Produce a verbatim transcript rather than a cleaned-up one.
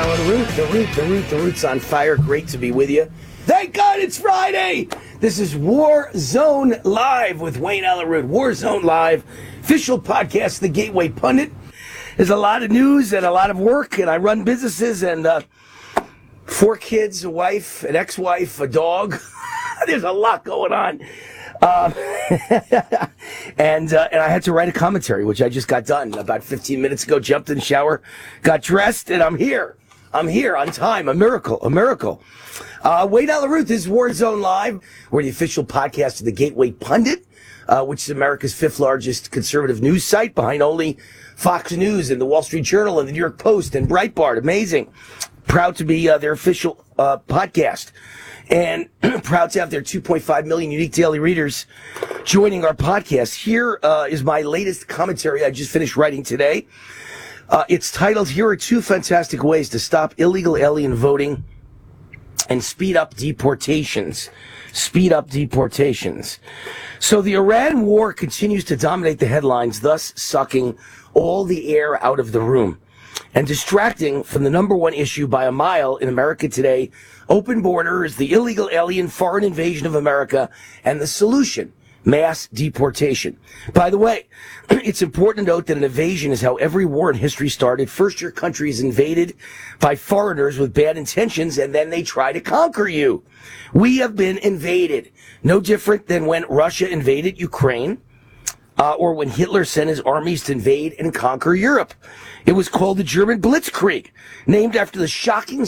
Alan Root, the Root, the Root, the Root's on fire. Great to be with you. Thank God it's Friday. This is War Zone Live with Wayne Allyn Root. War Zone Live, official podcast, The Gateway Pundit. There's a lot of news and a lot of work, and I run businesses and uh, four kids, a wife, an ex-wife, a dog. There's a lot going on. Uh, and uh, and I had to write a commentary, which I just got done about fifteen minutes ago. Jumped in the shower, got dressed, and I'm here. I'm here on time. A miracle. A miracle. Uh, Wayne Allyn Root, this is War Zone Live. We're the official podcast of the Gateway Pundit, uh, which is America's fifth largest conservative news site, behind only Fox News and the Wall Street Journal and the New York Post and Breitbart. Amazing. Proud to be uh, their official uh, podcast. And proud to have their two point five million unique daily readers joining our podcast. Here uh, is my latest commentary I just finished writing today. Uh, it's titled, Here Are Two Fantastic Ways to Stop Illegal Alien Voting and Speed Up Deportations. Speed up deportations. So the Iran war continues to dominate the headlines, thus sucking all the air out of the room and distracting from the number one issue by a mile in America today: open borders, the illegal alien foreign invasion of America, and the solution: mass deportation. By the way, it's important to note that an invasion is how every war in history started. First, your country is invaded by foreigners with bad intentions, and then they try to conquer you. We have been invaded. No different than when Russia invaded Ukraine, uh, or when Hitler sent his armies to invade and conquer Europe. It was called the German Blitzkrieg, named after the shocking